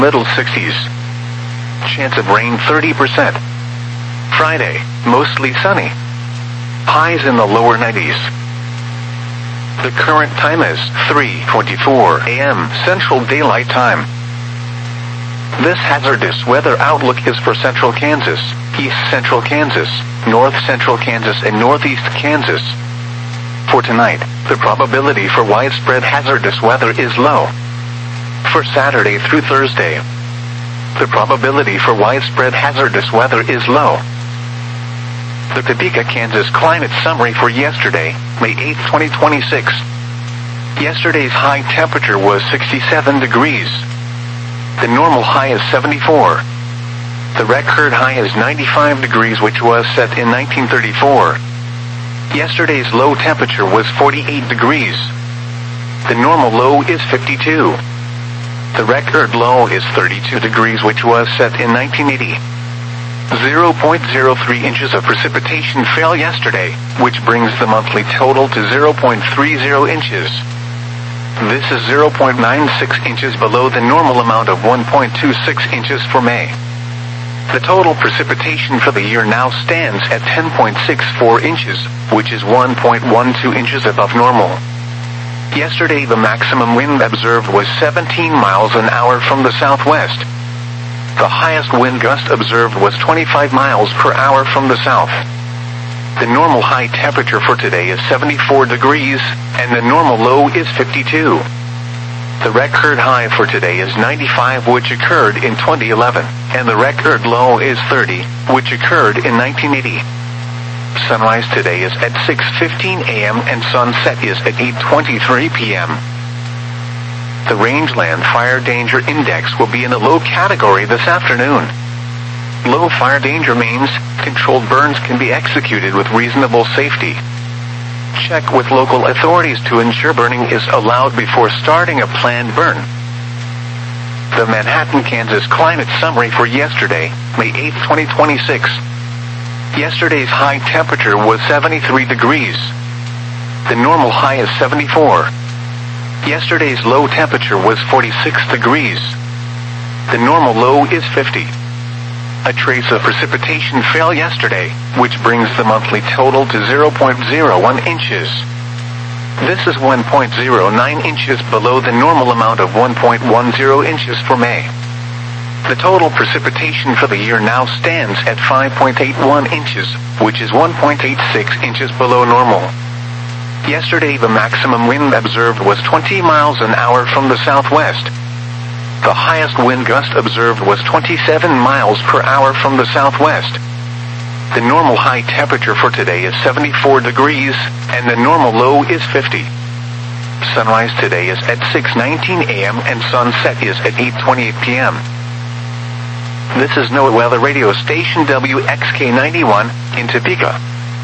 middle 60s. Chance of rain 30%. Friday, mostly sunny. Highs in the lower 90s. The current time is 3:24 a.m. Central Daylight Time. This hazardous weather outlook is for central Kansas, east central Kansas, north central Kansas, and northeast Kansas. For tonight, the probability for widespread hazardous weather is low. For Saturday through Thursday, the probability for widespread hazardous weather is low. The Topeka, Kansas climate summary for yesterday, May 8, 2026. Yesterday's high temperature was 67 degrees. The normal high is 74. The record high is 95 degrees, which was set in 1934. Yesterday's low temperature was 48 degrees. The normal low is 52. The record low is 32 degrees, which was set in 1980. 0.03 inches of precipitation fell yesterday, which brings the monthly total to 0.30 inches. This is 0.96 inches below the normal amount of 1.26 inches for May. The total precipitation for the year now stands at 10.64 inches, which is 1.12 inches above normal. Yesterday the maximum wind observed was 17 miles an hour from the southwest. The highest wind gust observed was 25 miles per hour from the south. The normal high temperature for today is 74 degrees, and the normal low is 52. The record high for today is 95, which occurred in 2011, and the record low is 30, which occurred in 1980. Sunrise today is at 6:15 a.m. and sunset is at 8:23 p.m. The Rangeland Fire Danger Index will be in a low category this afternoon. Low fire danger means controlled burns can be executed with reasonable safety. Check with local authorities to ensure burning is allowed before starting a planned burn. The Manhattan, Kansas climate summary for yesterday, May 8, 2026. Yesterday's high temperature was 73 degrees. The normal high is 74. Yesterday's low temperature was 46 degrees. The normal low is 50. A trace of precipitation fell yesterday, which brings the monthly total to 0.01 inches. This is 1.09 inches below the normal amount of 1.10 inches for May. The total precipitation for the year now stands at 5.81 inches, which is 1.86 inches below normal. Yesterday the maximum wind observed was 20 miles an hour from the southwest. The highest wind gust observed was 27 miles per hour from the southwest. The normal high temperature for today is 74 degrees, and the normal low is 50. Sunrise today is at 6:19 a.m. and sunset is at 8:28 p.m. This is NOAA Weather Radio Station WXK91 in Topeka.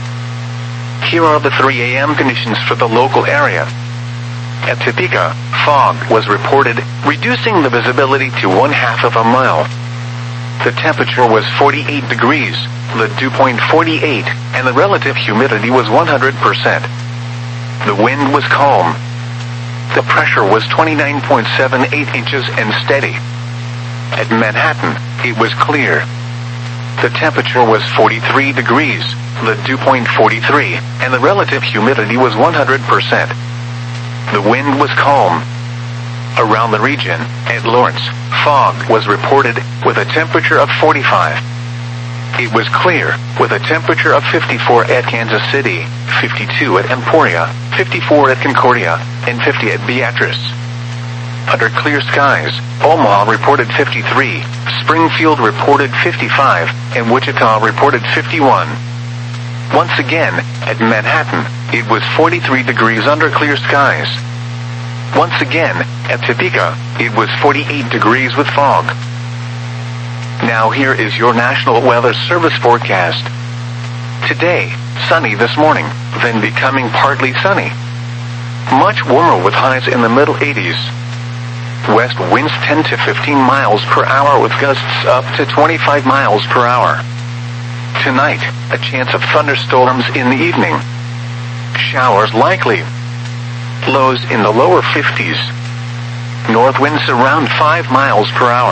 Here are the 3 a.m. conditions for the local area. At Topeka, fog was reported, reducing the visibility to 1/2 of a mile. The temperature was 48 degrees, the dew point 48, and the relative humidity was 100%. The wind was calm. The pressure was 29.78 inches and steady. At Manhattan, it was clear. The temperature was 43 degrees, the dew point 43, and the relative humidity was 100%. The wind was calm. Around the region, at Lawrence, fog was reported, with a temperature of 45. It was clear, with a temperature of 54 at Kansas City, 52 at Emporia, 54 at Concordia, and 50 at Beatrice. Under clear skies, Omaha reported 53, Springfield reported 55, and Wichita reported 51. Once again, at Manhattan, it was 43 degrees under clear skies. Once again, at Topeka, it was 48 degrees with fog. Now here is your National Weather Service forecast. Today, sunny this morning, then becoming partly sunny. Much warmer with highs in the middle 80s. West winds 10 to 15 miles per hour with gusts up to 25 miles per hour. Tonight, a chance of thunderstorms in the evening. Showers likely. Lows in the lower 50s. North winds around 5 miles per hour.